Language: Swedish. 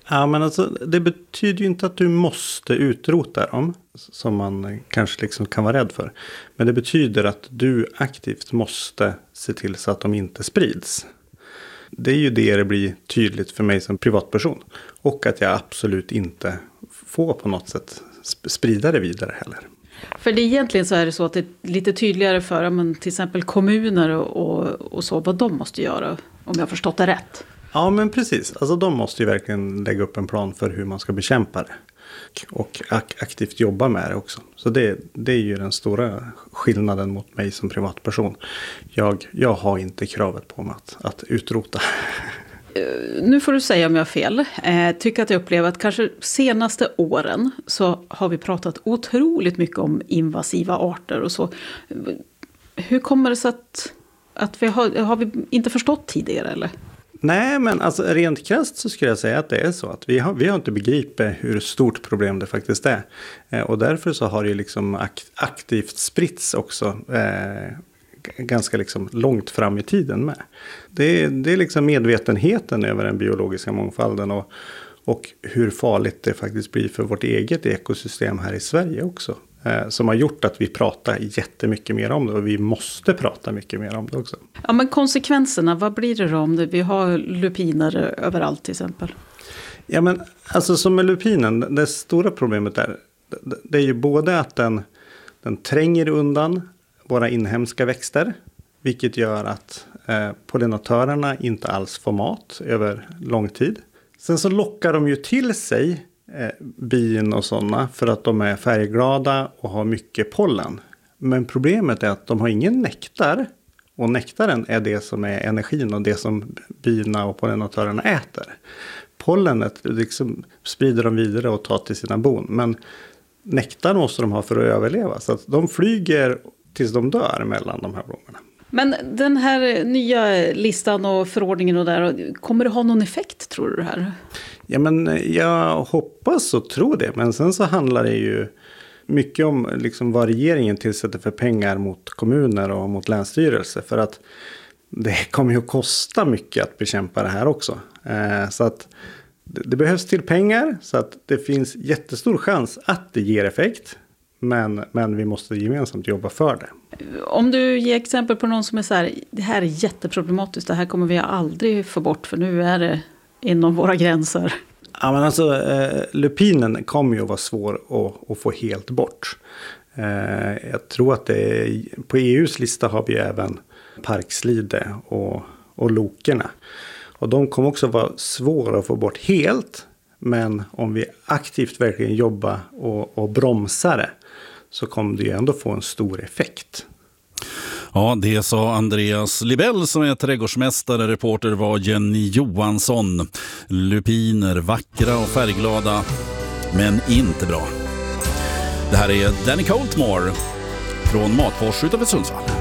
Ja, men alltså, det betyder ju inte att du måste utrota dem, som man kanske liksom kan vara rädd för. Men det betyder att du aktivt måste se till så att de inte sprids. Det är ju det blir tydligt för mig som privatperson. Och att jag absolut inte får på något sätt sprida det vidare heller. För det egentligen så är det så att det är lite tydligare för men till exempel kommuner och så vad de måste göra, om jag har förstått det rätt. Ja, men precis. Alltså de måste ju verkligen lägga upp en plan för hur man ska bekämpa det. Och aktivt jobba med det också. Så det är ju den stora skillnaden mot mig som privatperson. Jag har inte kravet på mig att utrota. Nu får du säga om jag har fel. Tycker att jag upplever att kanske senaste åren så har vi pratat otroligt mycket om invasiva arter och så. Hur kommer det sig att har vi inte förstått tidigare eller? Nej, men alltså rent krasst så skulle jag säga att det är så att vi har inte begripit hur stort problem det faktiskt är. Och därför så har det liksom aktivt spritts också ganska liksom långt fram i tiden med. Det är liksom medvetenheten över den biologiska mångfalden och hur farligt det faktiskt blir för vårt eget ekosystem här i Sverige också. Som har gjort att vi pratar jättemycket mer om det och vi måste prata mycket mer om det också. Ja, men konsekvenserna, vad blir det då om vi har lupiner överallt till exempel? Ja, men alltså som med lupinen, det stora problemet det är ju både att den tränger undan våra inhemska växter, vilket gör att pollinatörerna inte alls får mat över lång tid. Sen så lockar de ju till sig bin och sådana för att de är färgglada och har mycket pollen. Men problemet är att de har ingen nektar. Och nektaren är det som är energin och det som bina och pollinatörerna äter. Pollenet liksom sprider de vidare och tar till sina bon. Men nektar måste de ha för att överleva. Så att de flyger tills de dör mellan de här blommorna. Men den här nya listan och förordningen och där, kommer det ha någon effekt tror du här? Ja, men jag hoppas och tror det. Men sen så handlar det ju mycket om liksom vad regeringen tillsätter för pengar mot kommuner och mot länsstyrelser. För att det kommer ju att kosta mycket att bekämpa det här också. Så att det behövs till pengar så att det finns jättestor chans att det ger effekt. Men vi måste gemensamt jobba för det. Om du ger exempel på någon som är så här, det här är jätteproblematiskt, det här kommer vi aldrig få bort för nu är det inom våra gränser. Ja, men alltså lupinen kommer ju att vara svår att få helt bort. Jag tror att på EUs lista har vi även parkslide och lokerna. Och de kommer också vara svåra att få bort helt. Men om vi aktivt verkligen jobbar och bromsar det så kommer det ju ändå få en stor effekt. Ja, det sa Andreas Libell som är trädgårdsmästare. Reporter var Jenny Johansson. Lupiner, vackra och färgglada, men inte bra. Det här är Danny Coltmore från Matfors utanför Sundsvall.